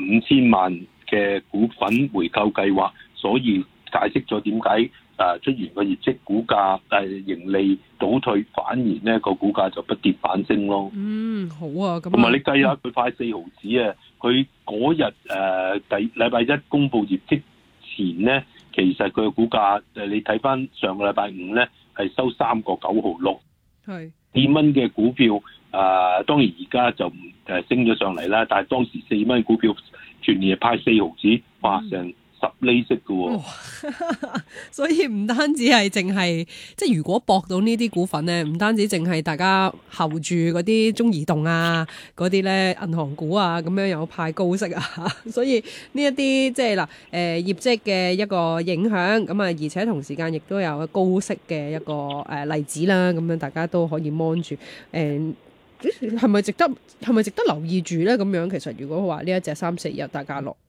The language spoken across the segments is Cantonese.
5000萬嘅股份回購計劃，所以解釋咗點解出現個業績股價盈利倒退，反而呢個股價就不跌反升咯。 好啊，咁同埋你計下佢快4毫子啊，佢嗰日禮拜一公佈業績前咧，其實佢嘅股價你睇翻上個禮拜五咧係收3個9毫6，係4蚊嘅股票。當然而家就升咗上嚟啦，但係當時4蚊股票全年係派4毫子，哇成10厘息嘅喎。 所以唔單止係淨係即係如果博到呢啲股份咧，唔單止淨係大家候住嗰啲中移動啊嗰啲咧銀行股啊咁樣有派高息啊，所以呢一啲即係嗱業績嘅一個影響咁啊，而且同時間亦都有高息嘅一個例子啦，咁樣大家都可以 mon 住係咪值得留意住咧？咁樣其實如果話呢一隻341大家樂，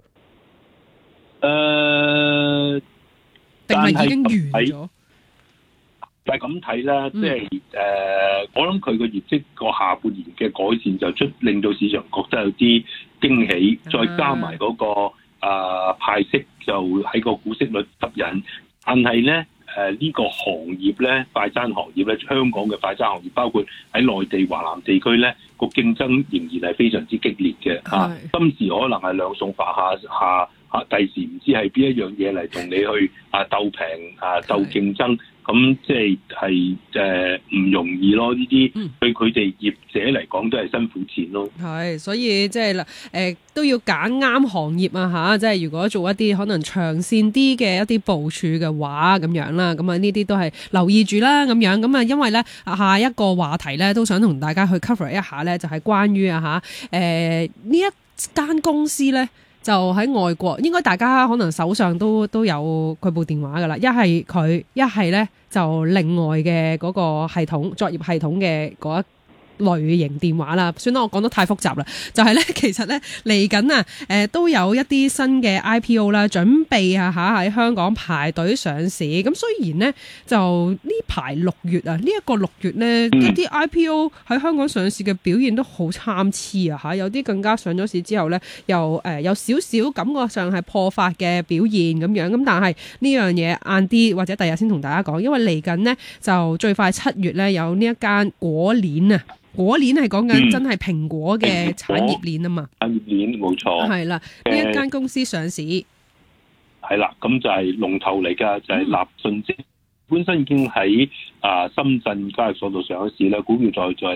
定係已經完咗？ 但係咁睇啦，即係我諗佢個業績個下半年嘅改善就令到市場覺得有啲驚喜，再加埋嗰個派息就喺個股息率吸引，但係咧。呢個行業咧，快餐行業咧，香港嘅快餐行業，包括喺內地華南地區咧，個競爭仍然係非常之激烈嘅。今時可能係兩餸飯下，第時唔知係邊一樣嘢嚟同你去鬥平鬥競爭，咁即係唔容易咯。呢啲對佢哋業者嚟講都係辛苦錢咯。係，所以即係都要揀啱行業啊即係如果做一啲可能長線啲嘅一啲部署嘅話咁樣啦，咁啊呢啲都係留意住啦咁樣。咁啊因為咧下一個話題咧都想同大家去 cover 一下咧，就係關於呢一間公司咧。就喺外國，應該大家可能手上都有佢部電話噶啦，一係佢，一係咧就另外嘅嗰個系統作業系統嘅嗰一類型電話啦。算啦，我講得太複雜啦。就係咧，其實咧嚟緊都有一啲新嘅 IPO 啦，準備喺香港排隊上市。咁雖然咧就呢排6月啊，呢一個6月咧一啲 IPO 喺香港上市嘅表現都好參差有啲更加上咗市之後咧又有少少感覺上係破發嘅表現咁樣。咁但係呢樣嘢晏啲或者第日先同大家講，因為嚟緊咧就最快7月咧有呢一間果鏈啊。果鏈係講緊真係蘋果嘅產業鏈啊嘛， 產業鏈冇錯， 係啦，呢一間公司上市， 係啦，咁就係龍頭嚟㗎，就係立訊精，本身已經喺深圳交易所度上市啦，股票在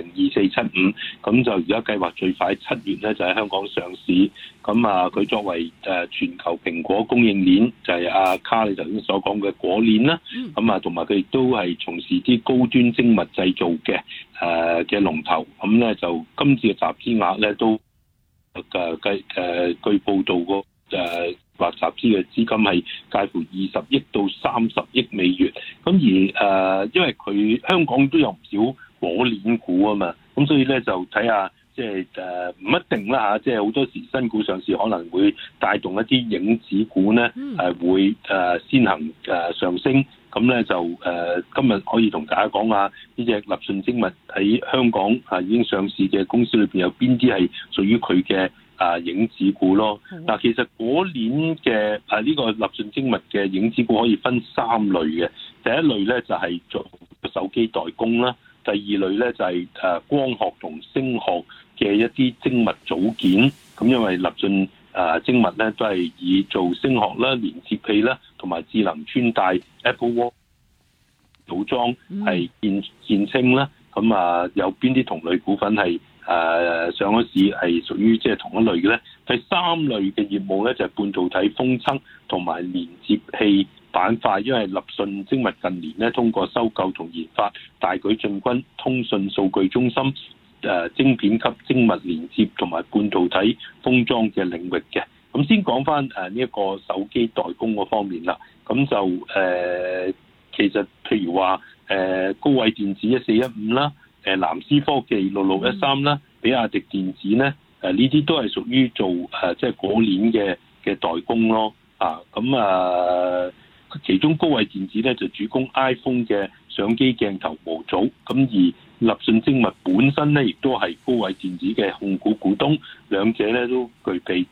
002475，咁就而家計劃最快7月咧就喺香港上市。咁佢作為全球蘋果供應鏈，就係阿卡你頭先所講嘅果鏈啦。咁同埋佢亦都係從事啲高端精密製造嘅龍頭。咁咧就今次嘅集資額咧都據報道個或集資嘅資金係介乎20億到30億美元。咁而因為佢香港都有唔少果鏈股啊嘛，咁所以咧就睇下。即係唔一定啦即係好多時新股上市可能會帶動一啲影子股咧，會先行上升。咁咧就今日可以同大家講下呢隻立訊精密喺香港已經上市嘅公司裏邊有邊啲係屬於佢嘅影子股咯。嗱，其實果鏈嘅呢個立訊精密嘅影子股可以分3類嘅。第一類咧就係做手機代工啦。第二類咧就係光學同聲學嘅一啲精密組件，咁因為立訊精密咧都係以做聲學啦、連接器啦同埋智能穿戴 Apple Watch 組裝係見稱啦。咁有邊啲同類股份係上咗市係屬於即係同一類嘅咧？第3類嘅業務咧就係半導體封測同埋連接器板塊，因為立訊精密近年咧通過收購同研發大舉進軍通訊數據中心、晶片級精密連接同埋半導體封裝嘅領域嘅。咁先講翻呢一個手機代工嗰方面啦。咁就其實譬如話高偉電子1415啦，藍思科技6613啦，比亞迪電子咧呢啲都係屬於做即係果鏈嘅代工咯。其中高偉電子咧就主攻 iPhone 嘅相機鏡頭模組，咁而立訊精密本身咧亦都係高偉電子嘅控股股東，兩者咧都具備